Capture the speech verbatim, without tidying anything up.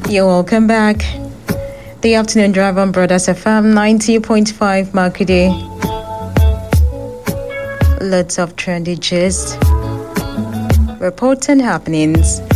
You're welcome back. The afternoon drive on Brothers F M ninety point five Makide. Lots of trendy gist, reports and happenings.